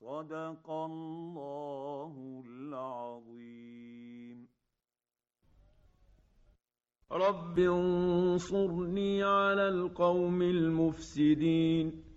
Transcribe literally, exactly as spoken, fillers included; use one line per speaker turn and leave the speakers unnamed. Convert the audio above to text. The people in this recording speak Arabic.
صدق الله العظيم.
رب انصرني على القوم المفسدين